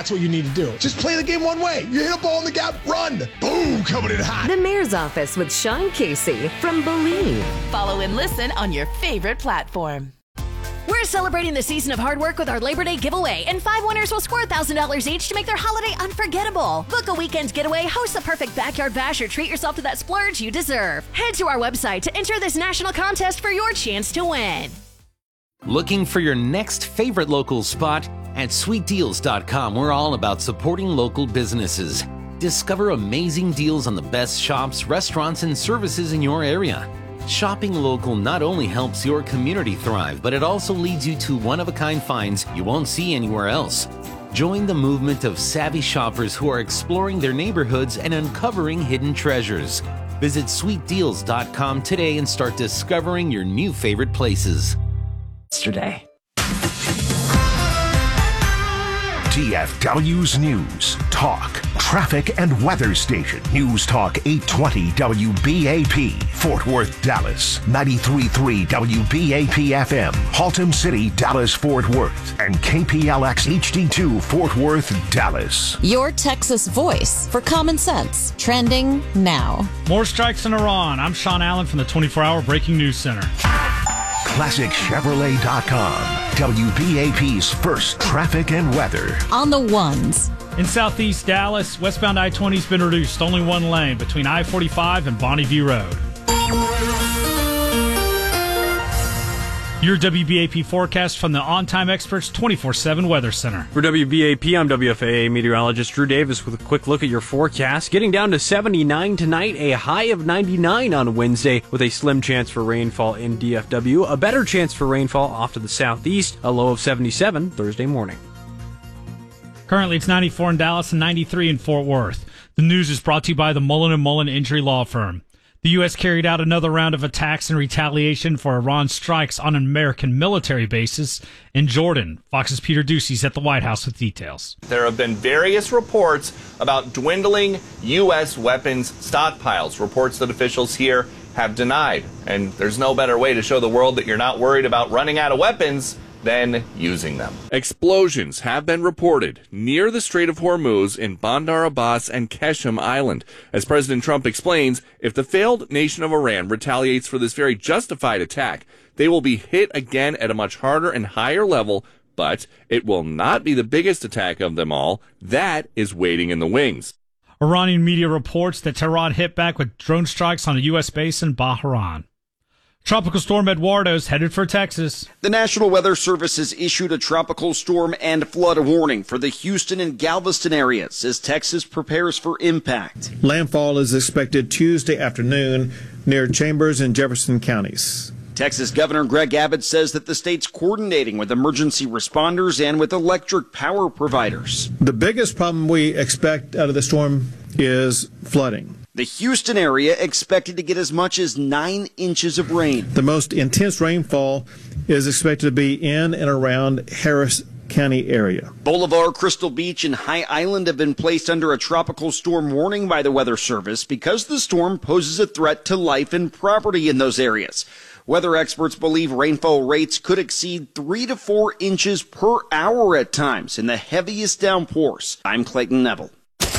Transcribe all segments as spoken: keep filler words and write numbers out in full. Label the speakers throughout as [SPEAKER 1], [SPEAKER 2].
[SPEAKER 1] That's what you need to do. Just play the game one way. You hit a ball in the gap, run. Boom, coming in hot.
[SPEAKER 2] The Mayor's Office with Sean Casey from Believe.
[SPEAKER 3] Follow and listen on your favorite platform.
[SPEAKER 4] We're celebrating the season of hard work with our Labor Day giveaway, and five winners will score one thousand dollars each to make their holiday unforgettable. Book a weekend getaway, host the perfect backyard bash, or treat yourself to that splurge you deserve. Head to our website to enter this national contest for your chance to win.
[SPEAKER 5] Looking for your next favorite local spot? At sweet deals dot com, we're all about supporting local businesses. Discover amazing deals on the best shops, restaurants, and services in your area. Shopping local not only helps your community thrive, but it also leads you to one-of-a-kind finds you won't see anywhere else. Join the movement of savvy shoppers who are exploring their neighborhoods and uncovering hidden treasures. Visit sweet deals dot com today and start discovering your new favorite places.
[SPEAKER 6] Yesterday.
[SPEAKER 7] D F W's News, Talk, Traffic and Weather Station. News Talk eight twenty W B A P, Fort Worth, Dallas. ninety-three point three W B A P F M, Haltom City, Dallas, Fort Worth. And K P L X H D two, Fort Worth, Dallas.
[SPEAKER 8] Your Texas voice for common sense. Trending now.
[SPEAKER 9] More strikes in Iran. I'm Sean Allen from the twenty-four hour Breaking News Center.
[SPEAKER 7] Classic Chevrolet dot com, W B A P's first traffic and weather.
[SPEAKER 8] On the ones.
[SPEAKER 9] In southeast Dallas, westbound I twenty's been reduced. Only one lane between I forty-five and Bonnie View Road. Your W B A P forecast from the On Time Experts twenty-four seven Weather Center.
[SPEAKER 10] For W B A P, I'm W F A A meteorologist Drew Davis with a quick look at your forecast. Getting down to seventy-nine tonight, a high of ninety-nine on Wednesday, with a slim chance for rainfall in D F W. A better chance for rainfall off to the southeast, a low of seventy-seven Thursday morning.
[SPEAKER 9] Currently, it's ninety-four in Dallas and ninety-three in Fort Worth. The news is brought to you by the Mullen and Mullen Injury Law Firm. The U S carried out another round of attacks in retaliation for Iran's strikes on American military bases in Jordan. Fox's Peter Ducey's at the White House with details.
[SPEAKER 11] There have been various reports about dwindling U S weapons stockpiles, reports that officials here have denied. And there's no better way to show the world that you're not worried about running out of weapons than using them. Explosions have been reported near the Strait of Hormuz in Bandar Abbas and Qeshm Island. As President Trump explains, if the failed nation of Iran retaliates for this very justified attack, they will be hit again at a much harder and higher level, but it will not be the biggest attack of them all. That is waiting in the wings.
[SPEAKER 9] Iranian media reports that Tehran hit back with drone strikes on a U S base in Bahrain. Tropical storm Eduardo's headed for Texas.
[SPEAKER 12] The National Weather Service has issued a tropical storm and flood warning for the Houston and Galveston areas as Texas prepares for impact.
[SPEAKER 13] Landfall is expected Tuesday afternoon near Chambers and Jefferson counties.
[SPEAKER 12] Texas Governor Greg Abbott says that the state's coordinating with emergency responders and with electric power providers.
[SPEAKER 13] The biggest problem we expect out of the storm is flooding.
[SPEAKER 12] The Houston area expected to get as much as nine inches of rain.
[SPEAKER 13] The most intense rainfall is expected to be in and around Harris County area.
[SPEAKER 12] Bolivar, Crystal Beach, and High Island have been placed under a tropical storm warning by the Weather Service because the storm poses a threat to life and property in those areas. Weather experts believe rainfall rates could exceed three to four inches per hour at times in the heaviest downpours. I'm Clayton Neville.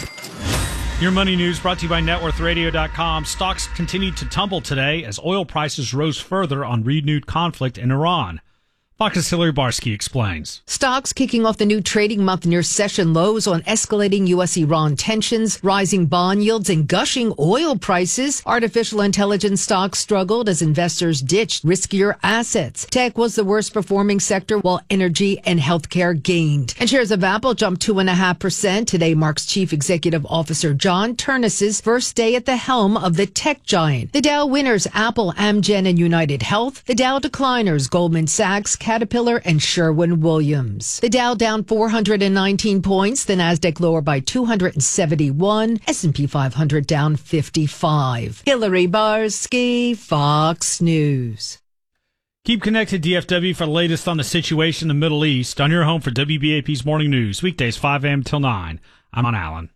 [SPEAKER 9] Your money news brought to you by net worth radio dot com. Stocks continued to tumble today as oil prices rose further on renewed conflict in Iran. Fox's Hillary Barsky explains.
[SPEAKER 14] Stocks kicking off the new trading month near session lows on escalating U S Iran tensions, rising bond yields, and gushing oil prices. Artificial intelligence stocks struggled as investors ditched riskier assets. Tech was the worst performing sector while energy and healthcare gained. And shares of Apple jumped two point five percent. Today marks Chief Executive Officer John Ternus's first day at the helm of the tech giant. The Dow winners Apple, Amgen, and United Health. The Dow decliners Goldman Sachs, Caterpillar, and Sherwin-Williams. The Dow down four hundred nineteen points, the Nasdaq lower by two hundred seventy-one, S and P five hundred down fifty-five. Hillary Barsky, Fox News.
[SPEAKER 9] Keep connected, D F W, for the latest on the situation in the Middle East on your home for W B A P's Morning News, weekdays five a.m. till nine. I'm on Allen.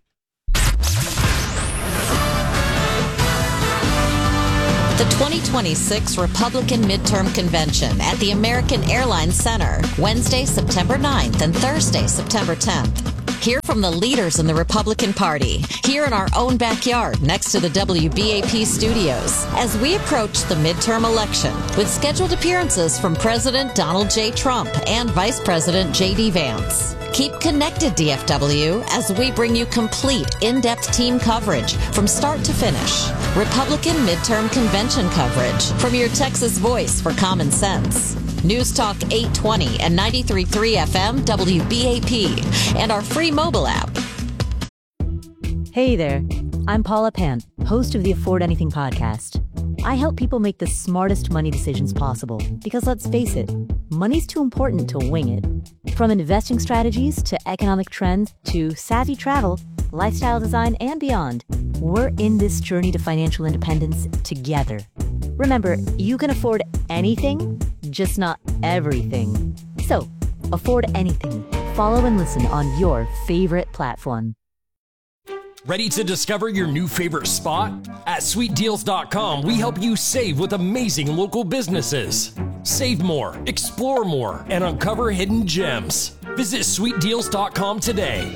[SPEAKER 8] The twenty twenty-six Republican Midterm Convention at the American Airlines Center, Wednesday, September ninth and Thursday, September tenth. Hear from the leaders in the Republican Party, here in our own backyard next to the W B A P studios, as we approach the midterm election with scheduled appearances from President Donald J. Trump and Vice President J D. Vance. Keep connected, D F W, as we bring you complete, in-depth team coverage from start to finish. Republican midterm convention coverage from your Texas voice for common sense. News Talk eight twenty and ninety-three point three F M W B A P and our free mobile app.
[SPEAKER 6] Hey there, I'm Paula Pant, host of the Afford Anything podcast. I help people make the smartest money decisions possible because, let's face it, money's too important to wing it. From investing strategies to economic trends to savvy travel, lifestyle design, and beyond, we're in this journey to financial independence together. Remember, you can afford anything, just not everything. So, afford anything. Follow and listen on your favorite platform.
[SPEAKER 15] Ready to discover your new favorite spot? At sweet deals dot com, we help you save with amazing local businesses. Save more, explore more, and uncover hidden gems. Visit sweet deals dot com today.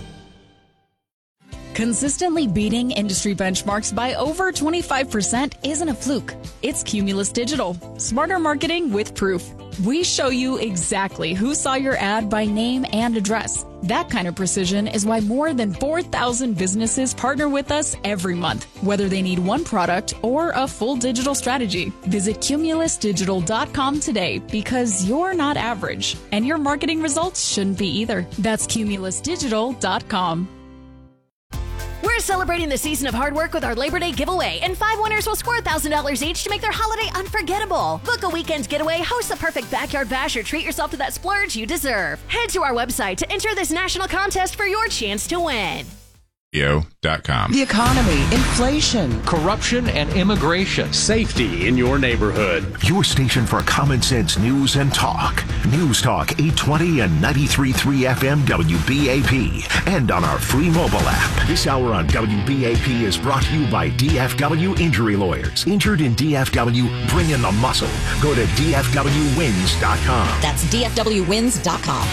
[SPEAKER 16] Consistently beating industry benchmarks by over twenty-five percent isn't a fluke. It's Cumulus Digital. Smarter marketing with proof. We show you exactly who saw your ad by name and address. That kind of precision is why more than four thousand businesses partner with us every month, whether they need one product or a full digital strategy. Visit cumulus digital dot com today because you're not average, and your marketing results shouldn't be either. That's cumulus digital dot com.
[SPEAKER 4] We're celebrating the season of hard work with our Labor Day giveaway, and five winners will score one thousand dollars each to make their holiday unforgettable. Book a weekend getaway, host the perfect backyard bash, or treat yourself to that splurge you deserve. Head to our website to enter this national contest for your chance to win.
[SPEAKER 17] dot com.
[SPEAKER 18] The economy, inflation,
[SPEAKER 19] corruption and immigration, safety in your neighborhood.
[SPEAKER 7] Your station for common sense news and talk. News Talk eight twenty and ninety-three point three F M W B A P. And on our free mobile app. This hour on W B A P is brought to you by D F W Injury Lawyers. Injured in D F W, bring in the muscle. Go to D F W wins dot com.
[SPEAKER 8] That's D F W wins dot com.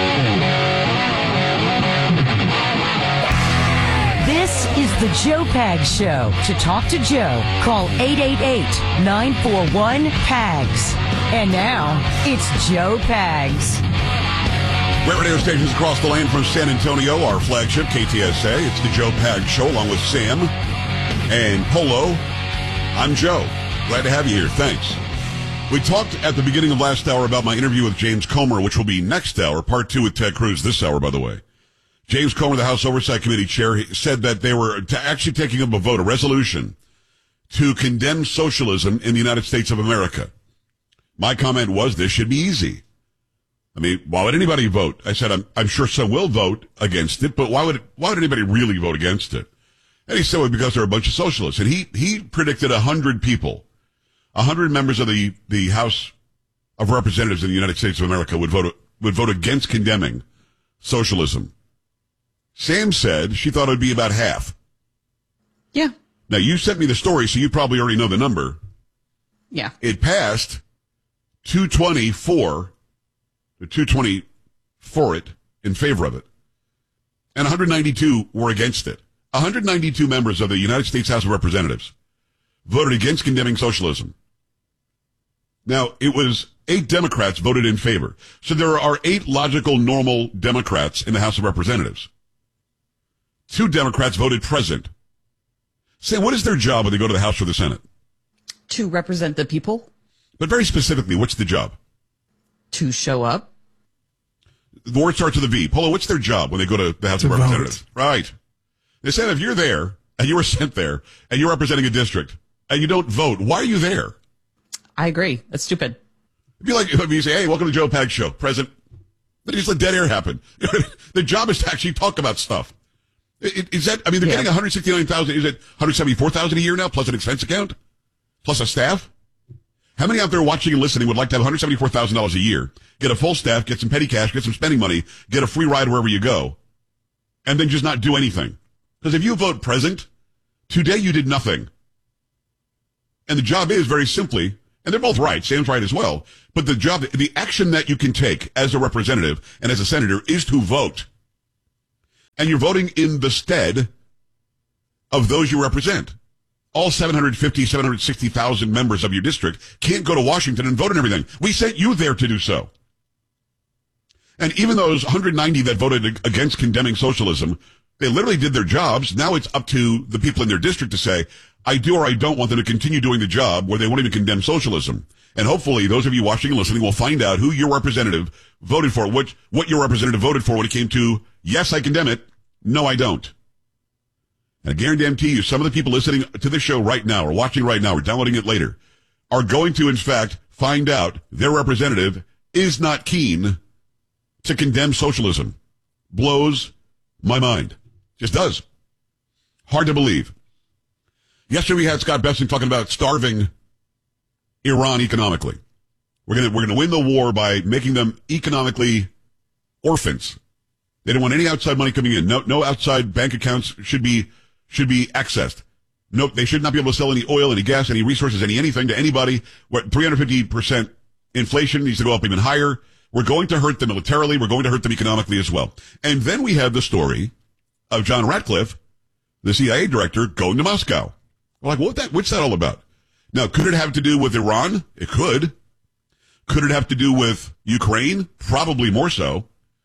[SPEAKER 18] This is the Joe Pags Show. To talk to Joe, call eight eight eight, nine four one, P A G S. And now, it's Joe Pags.
[SPEAKER 20] Great radio stations across the land from San Antonio, our flagship, K T S A. It's the Joe Pags Show, along with Sam and Polo. I'm Joe. Glad to have you here. Thanks. We talked at the beginning of last hour about my interview with James Comer, which will be next hour, part two with Ted Cruz this hour, by the way. James Comer, the House Oversight Committee chair, said that they were t- actually taking up a vote, a resolution, to condemn socialism in the United States of America. My comment was, this should be easy. I mean, why would anybody vote? I said, I'm, I'm sure some will vote against it, but why would, why would anybody really vote against it? And he said, well, because they're a bunch of socialists. And he, he predicted a hundred people, a hundred members of the, the House of Representatives in the United States of America would vote, would vote against condemning socialism. Sam said she thought it would be about half.
[SPEAKER 18] Yeah.
[SPEAKER 20] Now, you sent me the story, so you probably already know the number.
[SPEAKER 18] Yeah.
[SPEAKER 20] It passed two twenty-four, two twenty for it, in favor of it. And one hundred ninety-two were against it. one hundred ninety-two members of the United States House of Representatives voted against condemning socialism. Now, it was eight Democrats voted in favor. So there are eight logical, normal Democrats in the House of Representatives. Two Democrats voted present. Say, what is their job when they go to the House or the Senate?
[SPEAKER 18] To represent the people.
[SPEAKER 20] But very specifically, what's the job?
[SPEAKER 18] To show up.
[SPEAKER 20] The word starts with a V. Polo, what's their job when they go to the House
[SPEAKER 13] to
[SPEAKER 20] of
[SPEAKER 13] vote.
[SPEAKER 20] Representatives? Right. They said if you're there, and you were sent there, and you're representing a district, and you don't vote, why are you there?
[SPEAKER 18] I agree. That's stupid.
[SPEAKER 20] It'd be like if you say, hey, welcome to Joe Pags Show. Present. Then you just let dead air happen. The job is to actually talk about stuff. Is that, I mean, they're
[SPEAKER 18] yeah.
[SPEAKER 20] getting one hundred sixty-nine thousand, is it one hundred seventy-four thousand a year now, plus an expense account? Plus a staff? How many out there watching and listening would like to have one hundred seventy-four thousand dollars a year, get a full staff, get some petty cash, get some spending money, get a free ride wherever you go, and then just not do anything? Because if you vote present, today you did nothing. And the job is very simply, and they're both right, Sam's right as well, but the job, the action that you can take as a representative and as a senator is to vote. and you're voting in the stead of those you represent. All seven hundred fifty, seven hundred sixty thousand members of your district can't go to Washington and vote on everything. We sent you there to do so. And even those one hundred ninety that voted against condemning socialism, they literally did their jobs. Now it's up to the people in their district to say, I do or I don't want them to continue doing the job where they won't even condemn socialism. And hopefully those of you watching and listening will find out who your representative voted for, what, what your representative voted for when it came to, yes, I condemn it, no, I don't. And I guarantee you, some of the people listening to this show right now or watching right now or downloading it later are going to, in fact, find out their representative is not keen to condemn socialism. Blows my mind. Just does. Hard to believe. Yesterday we had Scott Bessent talking about starving Iran economically. We're gonna we're gonna win the war by making them economically orphans. They don't want any outside money coming in. No no outside bank accounts should be should be accessed. No, they should not be able to sell any oil, any gas, any resources, any anything to anybody. What three hundred fifty percent inflation needs to go up even higher. We're going to hurt them militarily. We're going to hurt them economically as well. And then we have the story of John Ratcliffe, the C I A director, going to Moscow. We're like, what that, what's that all about? Now, could it have to do with Iran? It could. Could it have to do with Ukraine? Probably more so.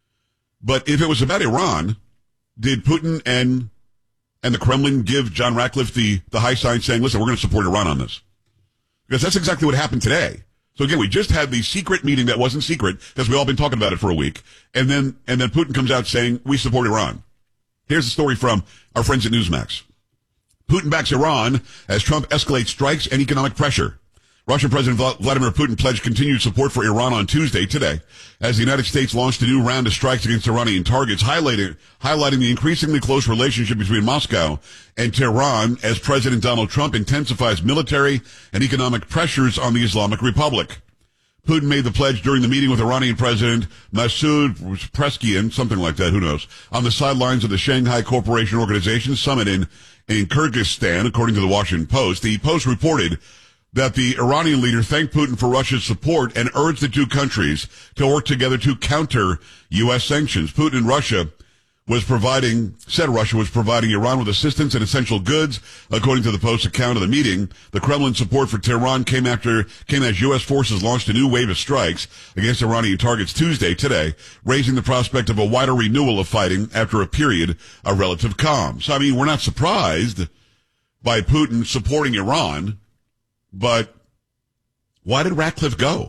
[SPEAKER 20] But if it was about Iran, did Putin and and the Kremlin give John Ratcliffe the, the high sign saying, listen, we're going to support Iran on this? Because that's exactly what happened today. So again, we just had the secret meeting that wasn't secret because we've all been talking about it for a week. And then, and then Putin comes out saying, we support Iran. Here's the story from our friends at Newsmax. Putin backs Iran as Trump escalates strikes and economic pressure. Russian President Vladimir Putin pledged continued support for Iran on Tuesday, today, as the United States launched a new round of strikes against Iranian targets, highlighting, highlighting the increasingly close relationship between Moscow and Tehran as President Donald Trump intensifies military and economic pressures on the Islamic Republic. Putin made the pledge during the meeting with Iranian President Masoud Pezeshkian, something like that, who knows, on the sidelines of the Shanghai Cooperation Organization summit in, in Kyrgyzstan, according to the Washington Post. The Post reported that the Iranian leader thanked Putin for Russia's support and urged the two countries to work together to counter U S sanctions. Putin and Russia was providing, said Russia was providing Iran with assistance and essential goods. According to the Post's account of the meeting, the Kremlin support for Tehran came after, came as U S forces launched a new wave of strikes against Iranian targets Tuesday, today, raising the prospect of a wider renewal of fighting after a period of relative calm. So, I mean, we're not surprised by Putin supporting Iran, but why did Ratcliffe go?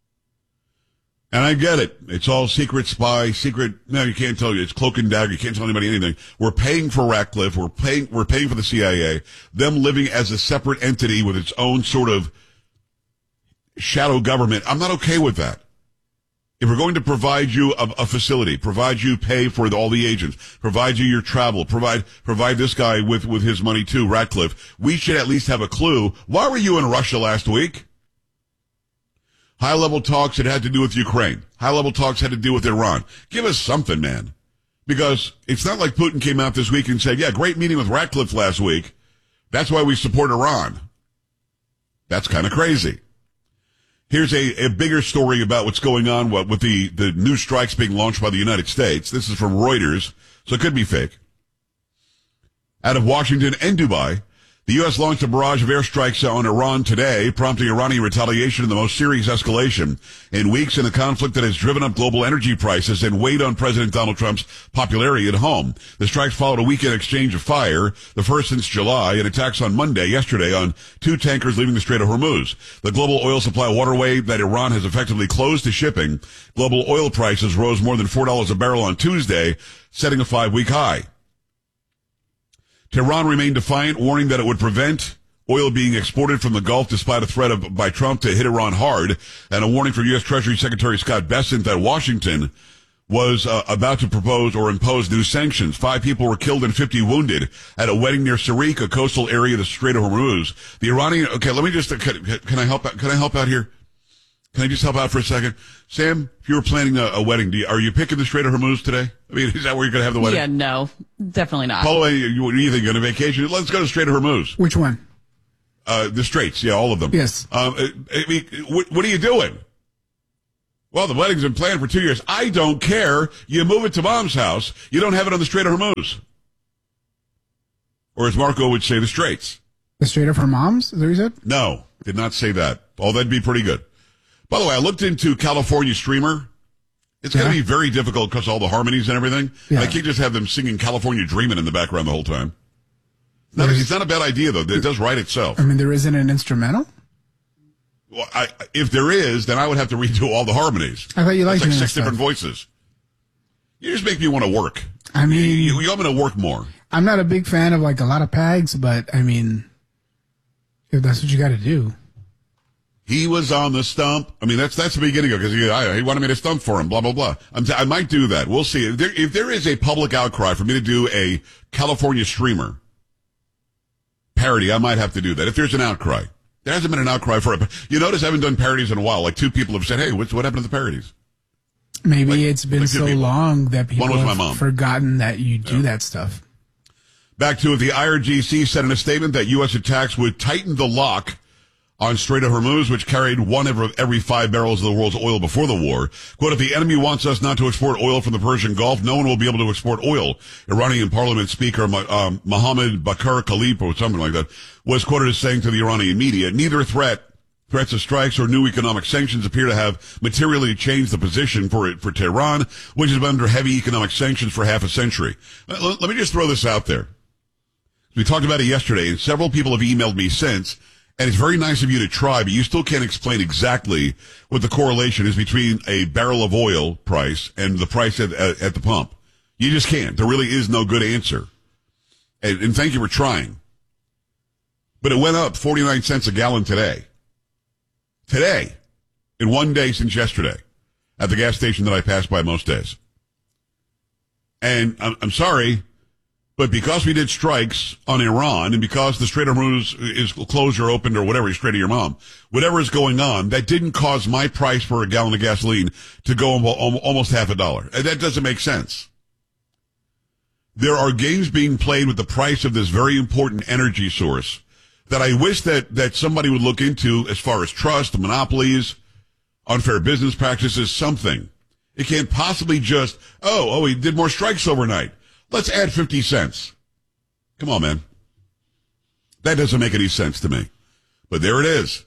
[SPEAKER 20] And I get it. It's all secret spy, secret. No, you can't tell you. It's cloak and dagger. You can't tell anybody anything. We're paying for Ratcliffe. We're paying, we're paying for the C I A. Them living as a separate entity with its own sort of shadow government. I'm not okay with that. If we're going to provide you a, a facility, provide you pay for the, all the agents, provide you your travel, provide, provide this guy with, with his money too, Ratcliffe, we should at least have a clue. Why were you in Russia last week? High-level talks that had to do with Ukraine. High-level talks had to do with Iran. Give us something, man. Because it's not like Putin came out this week and said, yeah, great meeting with Ratcliffe last week. That's why we support Iran. That's kind of crazy. Here's a, a bigger story about what's going on what, with the, the new strikes being launched by the United States. This is from Reuters, so it could be fake. Out of Washington and Dubai, the U S launched a barrage of airstrikes on Iran today, prompting Iranian retaliation in the most serious escalation in weeks in a conflict that has driven up global energy prices and weighed on President Donald Trump's popularity at home. The strikes followed a weekend exchange of fire, the first since July, and attacks on Monday, yesterday, on two tankers leaving the Strait of Hormuz. The global oil supply waterway that Iran has effectively closed to shipping. Global oil prices rose more than four dollars a barrel on Tuesday, setting a five-week high. Tehran remained defiant, warning that it would prevent oil being exported from the Gulf despite a threat of, by Trump to hit Iran hard, and a warning from U S Treasury Secretary Scott Bessent that Washington was uh, about to propose or impose new sanctions. Five people were killed and fifty wounded at a wedding near Sarik, a coastal area of the Strait of Hormuz. The Iranian, okay, let me just, can, can I help out, can I help out here? Can I just help out for a second? Sam, if you were planning a, a wedding, do you, are you picking the Strait of Hormuz today? I mean, is that where you're going to have the wedding?
[SPEAKER 21] Yeah, no, definitely not.
[SPEAKER 20] Paula, you, you, you think going to vacation? Let's go to the Strait of Hormuz.
[SPEAKER 22] Which one?
[SPEAKER 20] Uh, the Straits, yeah, all of them.
[SPEAKER 22] Yes.
[SPEAKER 20] Um, I, I mean, what, what are you doing? Well, the wedding's been planned for two years. I don't care. You move it to mom's house. You don't have it on the Strait of Hormuz. Or as Marco would say, the Straits.
[SPEAKER 1] The Strait of Hormuz? Is that what you said?
[SPEAKER 20] No, did not say that. Oh, that'd be pretty good. By the way, I looked into California Streamer. It's going to
[SPEAKER 1] Yeah.
[SPEAKER 20] be very difficult because all the harmonies and everything.
[SPEAKER 1] Yeah.
[SPEAKER 20] I can't just have them singing California Dreamin' in the background the whole time. No, it's not a bad idea, though. It does write itself.
[SPEAKER 1] I mean, there isn't an instrumental?
[SPEAKER 20] Well, I, if there is, then I would have to redo all the harmonies.
[SPEAKER 1] I thought you liked
[SPEAKER 20] It's like
[SPEAKER 1] doing
[SPEAKER 20] six
[SPEAKER 1] that
[SPEAKER 20] different
[SPEAKER 1] stuff.
[SPEAKER 20] voices. You just make me want to work.
[SPEAKER 1] I mean,
[SPEAKER 20] You, you want me to work more.
[SPEAKER 1] I'm not a big fan of like a lot of pags, but I mean, if that's what you got to do.
[SPEAKER 20] He was on the stump. I mean, that's that's the beginning of it, because he, I- he wanted me to stump for him, blah, blah, blah. I'm t- I might do that. We'll see. If there, if there is a public outcry for me to do a California Streamer parody, I might have to do that. If there's an outcry. There hasn't been an outcry for it. You notice I haven't done parodies in a while. Like two people have said, hey, what's, what happened to the parodies?
[SPEAKER 1] Maybe
[SPEAKER 20] Like-
[SPEAKER 1] it's been
[SPEAKER 20] like two
[SPEAKER 1] so
[SPEAKER 20] people.
[SPEAKER 1] long that people
[SPEAKER 20] One was my
[SPEAKER 1] have
[SPEAKER 20] mom.
[SPEAKER 1] forgotten that you do that stuff.
[SPEAKER 20] Back to it, the I R G C said in a statement that U S attacks would tighten the lock on Strait of Hormuz, which carried one of every five barrels of the world's oil before the war. Quote, if the enemy wants us not to export oil from the Persian Gulf, no one will be able to export oil. Iranian Parliament Speaker um, Mohammad Bakr Khalif, or something like that, was quoted as saying to the Iranian media, neither threat, threats of strikes or new economic sanctions appear to have materially changed the position for it, for Tehran, which has been under heavy economic sanctions for half a century. Let, let me just throw this out there. We talked about it yesterday, and several people have emailed me since, and it's very nice of you to try, but you still can't explain exactly what the correlation is between a barrel of oil price and the price at, at, at the pump. You just can't. There really is no good answer. And, and thank you for trying. But it went up forty-nine cents a gallon today. Today. In one day since yesterday. At the gas station that I pass by most days. And I'm, I'm sorry, but because we did strikes on Iran and because the Strait of Hormuz is closed or opened or whatever, straight to your mom, whatever is going on, that didn't cause my price for a gallon of gasoline to go almost half a dollar. And that doesn't make sense. There are games being played with the price of this very important energy source that I wish that, that somebody would look into as far as trust, monopolies, unfair business practices, something. It can't possibly just, oh, oh, he did more strikes overnight. Let's add fifty cents. Come on, man. That doesn't make any sense to me. But there it is.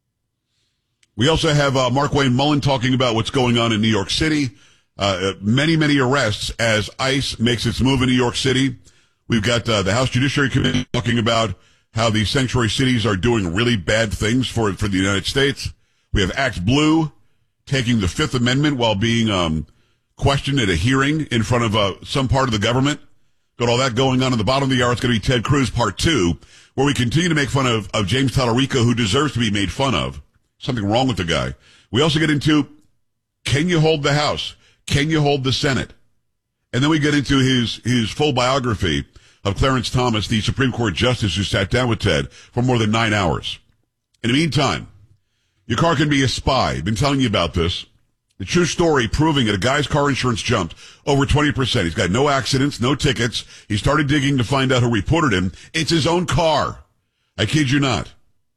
[SPEAKER 20] We also have uh, Markwayne Mullin talking about what's going on in New York City. Uh, many, many arrests as ICE makes its move in New York City. We've got uh, the House Judiciary Committee talking about how the sanctuary cities are doing really bad things for, for the United States. We have Act Blue taking the Fifth Amendment while being um, questioned at a hearing in front of uh, some part of the government. Got all that going on. At the bottom of the hour, it's going to be Ted Cruz Part two, where we continue to make fun of, of James Tallarico, who deserves to be made fun of. Something wrong with the guy. We also get into, can you hold the House? Can you hold the Senate? And then we get into his, his full biography of Clarence Thomas, the Supreme Court Justice who sat down with Ted for more than nine hours. In the meantime, your car can be a spy. I've been telling you about this. The true story proving that a guy's car insurance jumped over twenty percent. He's got no accidents, no tickets. He started digging to find out who reported him. It's his own car. I kid you not.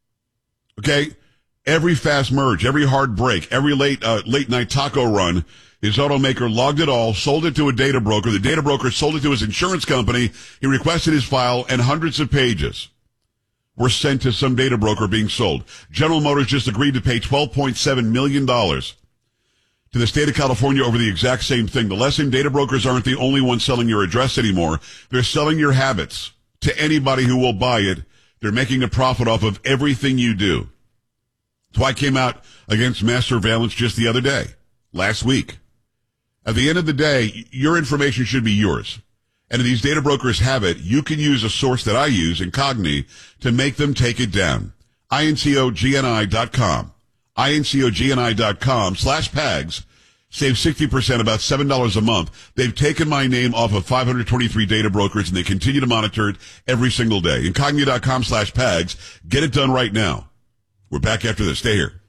[SPEAKER 20] Okay? Every fast merge, every hard break, every late, uh, late night taco run, his automaker logged it all, sold it to a data broker. The data broker sold it to his insurance company. He requested his file, and hundreds of pages were sent to some data broker being sold. General Motors just agreed to pay twelve point seven million dollars to the state of California over the exact same thing. The lesson, data brokers aren't the only ones selling your address anymore. They're selling your habits to anybody who will buy it. They're making a profit off of everything you do. So I came out against mass surveillance just the other day, last week. At the end of the day, your information should be yours. And if these data brokers have it, you can use a source that I use, Incogni, to make them take it down. I N C O G N I dot com. I N C O G N I dot com slash PAGS. Save sixty percent, about seven dollars a month. They've taken my name off of five hundred twenty-three data brokers, and they continue to monitor it every single day. Incogni dot com slash PAGS. Get it done right now. We're back after this. Stay here.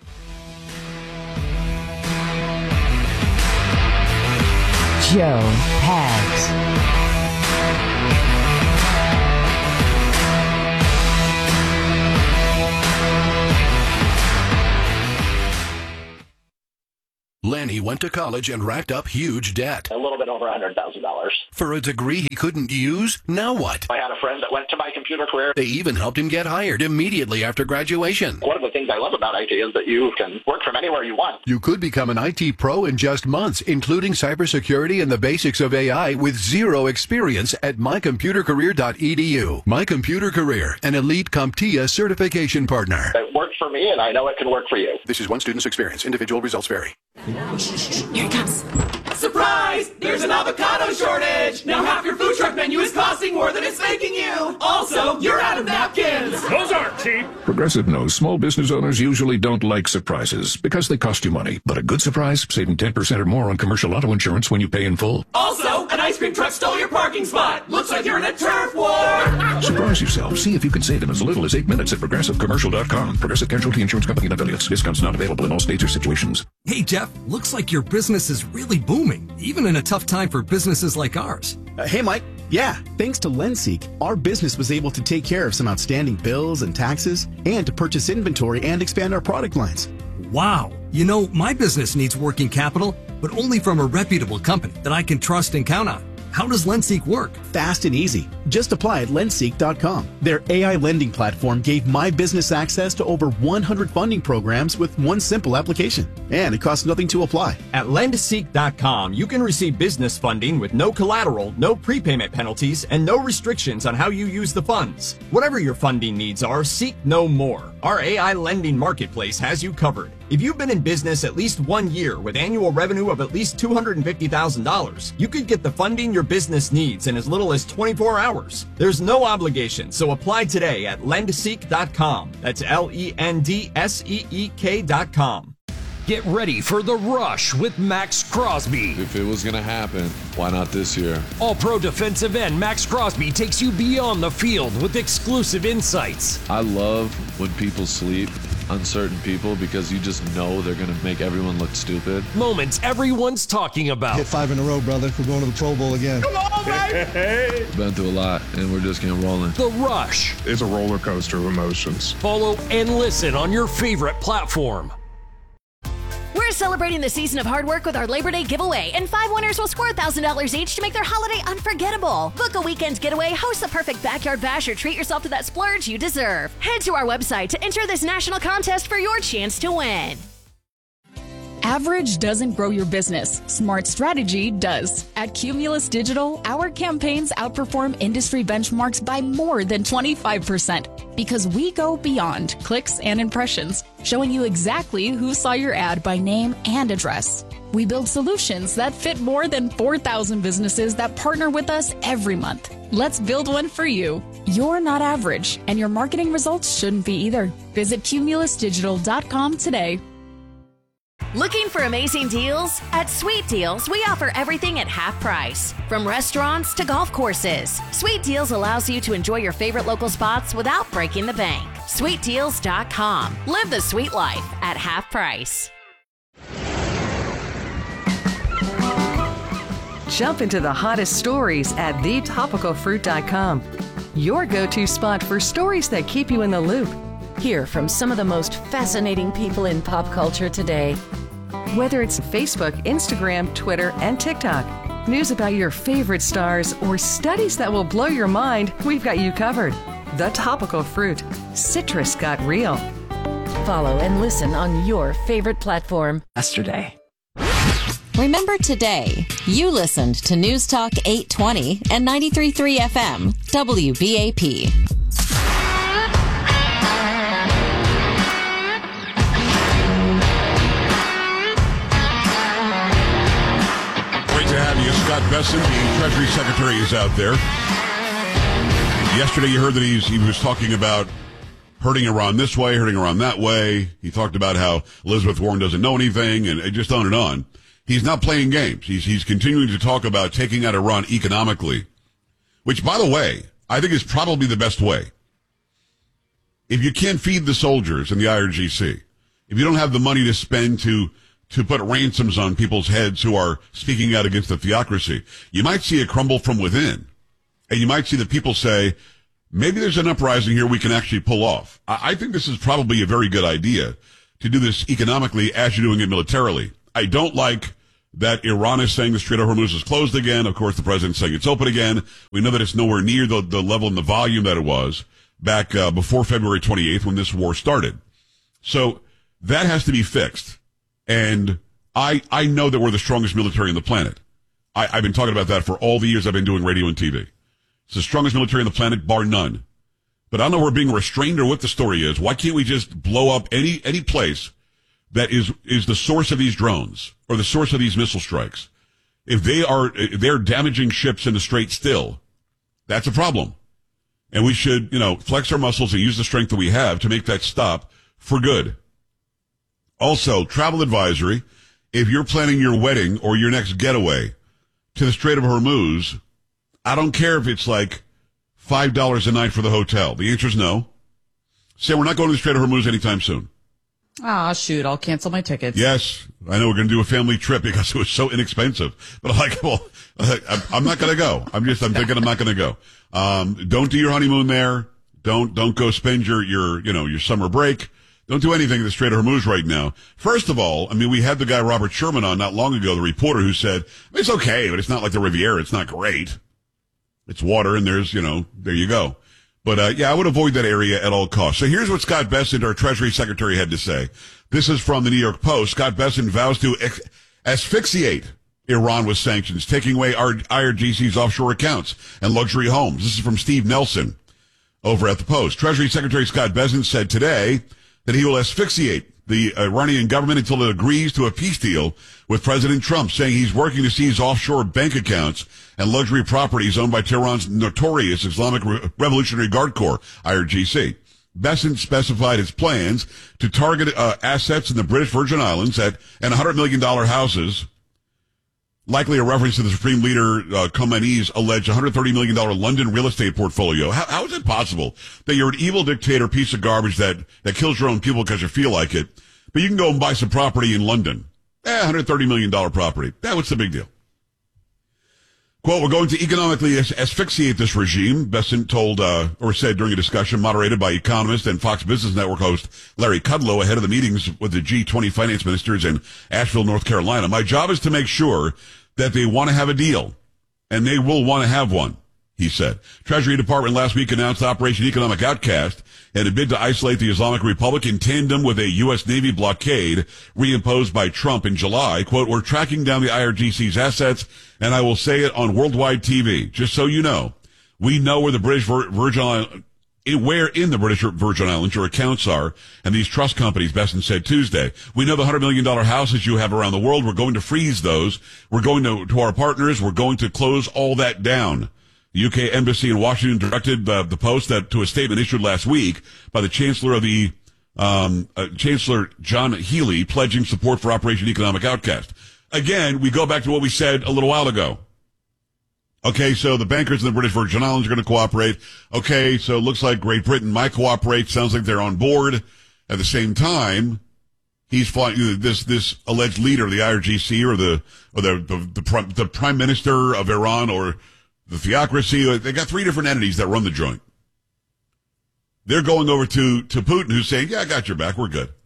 [SPEAKER 18] Joe Pags.
[SPEAKER 2] Then he went to college and racked up huge debt.
[SPEAKER 22] A little bit over one hundred thousand dollars.
[SPEAKER 2] For a degree he couldn't use? Now what?
[SPEAKER 22] I had a friend that went to my computer career.
[SPEAKER 2] They even helped him get hired immediately after graduation.
[SPEAKER 22] One of the things I love about I T is that you can work from anywhere you want.
[SPEAKER 2] You could become an I T pro in just months, including cybersecurity and the basics of A I with zero experience at my computer career dot e d u. My Computer Career, an elite CompTIA certification partner.
[SPEAKER 22] It worked for me, and I know it can work for you.
[SPEAKER 2] This is one student's experience. Individual results vary.
[SPEAKER 23] Here it comes. Surprise! There's an avocado shortage! Now half your food truck menu is costing more than it's making you! Also, you're out of napkins!
[SPEAKER 24] Those aren't cheap! Progressive knows small business owners usually don't like surprises because they cost you money. But a good surprise, saving ten percent or more on commercial auto insurance when you pay in full.
[SPEAKER 23] Also, an ice cream truck stole your parking spot! Looks like you're in a turf war!
[SPEAKER 24] Surprise yourself. See if you can save in as little as eight minutes at progressive commercial dot com. Progressive Casualty Insurance Company and affiliates. Discounts not available in all states or situations.
[SPEAKER 25] Hey, Jeff, looks like your business is really booming, even in a tough time for businesses like ours.
[SPEAKER 26] Uh, hey, Mike. Yeah, thanks to LendSeek, our business was able to take care of some outstanding bills and taxes and to purchase inventory and expand our product lines.
[SPEAKER 25] Wow. You know, my business needs working capital, but only from a reputable company that I can trust and count on. How does LendSeek work?
[SPEAKER 26] Fast and easy. Just apply at lendseek dot com. Their A I lending platform gave my business access to over one hundred funding programs with one simple application. And it costs nothing to apply.
[SPEAKER 27] At lendseek dot com, you can receive business funding with no collateral, no prepayment penalties, and no restrictions on how you use the funds. Whatever your funding needs are, seek no more. Our A I lending marketplace has you covered. If you've been in business at least one year with annual revenue of at least two hundred fifty thousand dollars, you could get the funding your business needs in as little as twenty-four hours. There's no obligation, so apply today at lendseek dot com. That's L E N D S E E K dot com.
[SPEAKER 15] Get ready for The Rush with Max Crosby.
[SPEAKER 28] If it was going to happen, why not this year?
[SPEAKER 15] All-Pro defensive end Max Crosby takes you beyond the field with exclusive insights.
[SPEAKER 28] I love when people sleep on certain people because you just know they're going to make everyone look stupid.
[SPEAKER 15] Moments everyone's talking about.
[SPEAKER 29] Hit five in a row, brother. We're going to the Pro Bowl again.
[SPEAKER 23] Come on, baby!
[SPEAKER 28] Been through a lot, and we're just getting rolling.
[SPEAKER 15] The Rush.
[SPEAKER 30] It's a roller coaster of emotions.
[SPEAKER 15] Follow and listen on your favorite platform.
[SPEAKER 4] We're celebrating the season of hard work with our Labor Day giveaway, and five winners will score one thousand dollars each to make their holiday unforgettable. Book a weekend getaway, host the perfect backyard bash, or treat yourself to that splurge you deserve. Head to our website to enter this national contest for your chance to win.
[SPEAKER 16] Average doesn't grow your business. Smart strategy does. At Cumulus Digital, our campaigns outperform industry benchmarks by more than twenty-five percent because we go beyond clicks and impressions, showing you exactly who saw your ad by name and address. We build solutions that fit more than four thousand businesses that partner with us every month. Let's build one for you. You're not average, and your marketing results shouldn't be either. Visit cumulus digital dot com today.
[SPEAKER 4] Looking for amazing deals? At Sweet Deals, we offer everything at half price. From restaurants to golf courses, Sweet Deals allows you to enjoy your favorite local spots without breaking the bank. sweet deals dot com. Live the sweet life at half price.
[SPEAKER 31] Jump into the hottest stories at the topical fruit dot com. Your go-to spot for stories that keep you in the loop. Hear from some of the most fascinating people in pop culture today. Whether it's Facebook, Instagram, Twitter, and TikTok, news about your favorite stars, or studies that will blow your mind, we've got you covered. The Topical Fruit. Citrus got real. Follow and listen on your favorite platform. Yesterday.
[SPEAKER 8] Remember today, you listened to News Talk eight twenty and ninety-three point three F M, W B A P.
[SPEAKER 20] Scott Bessent, the Treasury Secretary, is out there. Yesterday you heard that he's, he was talking about hurting Iran this way, hurting Iran that way. He talked about how Elizabeth Warren doesn't know anything, and just on and on. He's not playing games. He's, he's continuing to talk about taking out Iran economically, which, by the way, I think is probably the best way. If you can't feed the soldiers in the I R G C, if you don't have the money to spend to to put ransoms on people's heads who are speaking out against the theocracy, you might see it crumble from within. And you might see the people say, maybe there's an uprising here we can actually pull off. I, I think this is probably a very good idea to do this economically as you're doing it militarily. I don't like that Iran is saying the Strait of Hormuz is closed again. Of course, the president's saying it's open again. We know that it's nowhere near the, the level and the volume that it was back uh, before February twenty-eighth when this war started. So that has to be fixed. And I I know that we're the strongest military on the planet. I, I've been talking about that for all the years I've been doing radio and T V. It's the strongest military on the planet, bar none. But I don't know if we're being restrained or what the story is. Why can't we just blow up any any place that is is the source of these drones or the source of these missile strikes? If they are if they're damaging ships in the Strait still, that's a problem. And we should, you know, flex our muscles and use the strength that we have to make that stop for good. Also, travel advisory, if you're planning your wedding or your next getaway to the Strait of Hormuz, I don't care if it's like five dollars a night for the hotel. The answer is no. Say we're not going to the Strait of Hormuz anytime soon.
[SPEAKER 21] Ah, shoot, I'll cancel my tickets.
[SPEAKER 20] Yes, I know we're going to do a family trip because it was so inexpensive. But I'm like, well, I'm not going to go. I'm just, I'm thinking I'm not going to go. Um, don't do your honeymoon there. Don't, don't go spend your, your, you know, your summer break. Don't do anything in the Strait of Hormuz right now. First of all, I mean, we had the guy Robert Sherman on not long ago, the reporter who said, it's okay, but it's not like the Riviera. It's not great. It's water and there's, you know, there you go. But, uh, yeah, I would avoid that area at all costs. So here's what Scott Bessent, our Treasury Secretary, had to say. This is from the New York Post. Scott Bessent vows to ex- asphyxiate Iran with sanctions, taking away our I R G C's offshore accounts and luxury homes. This is from Steve Nelson over at the Post. Treasury Secretary Scott Bessent said today that he will asphyxiate the Iranian government until it agrees to a peace deal with President Trump, saying he's working to seize offshore bank accounts and luxury properties owned by Tehran's notorious Islamic Re- Revolutionary Guard Corps, I R G C. Bessent specified his plans to target uh, assets in the British Virgin Islands at and one hundred million dollars houses, likely a reference to the Supreme Leader uh, Khomeini's alleged one hundred thirty million dollars London real estate portfolio. How, how is it possible that you're an evil dictator piece of garbage that, that kills your own people because you feel like it, but you can go and buy some property in London? Eh, one hundred thirty million dollars property. That what's the big deal? Quote, we're going to economically as- asphyxiate this regime, Bessent told, uh, or said during a discussion moderated by economist and Fox Business Network host Larry Kudlow ahead of the meetings with the G twenty finance ministers in Asheville, North Carolina. My job is to make sure that they want to have a deal, and they will want to have one, he said. Treasury Department last week announced Operation Economic Outcast in a bid to isolate the Islamic Republic in tandem with a U S Navy blockade reimposed by Trump in July. Quote, we're tracking down the I R G C's assets, and I will say it on worldwide T V, just so you know. We know where the British Vir- Virgin Islands, where in the British Virgin Islands your accounts are, and these trust companies, Bessent said Tuesday. We know the one hundred million dollars houses you have around the world. We're going to freeze those. We're going to, to our partners, we're going to close all that down. The U K Embassy in Washington directed uh, the Post that to a statement issued last week by the Chancellor of the um, uh, Chancellor John Healey, pledging support for Operation Economic Outcast. Again, we go back to what we said a little while ago. Okay, so the bankers in the British Virgin Islands are going to cooperate. Okay, so it looks like Great Britain might cooperate. Sounds like they're on board. At the same time, he's flying this this alleged leader of the I R G C or the or the the, the, the Prime Minister of Iran or the theocracy. They got three different entities that run the joint. They're going over to, to Putin, who's saying, yeah, I got your back. We're good.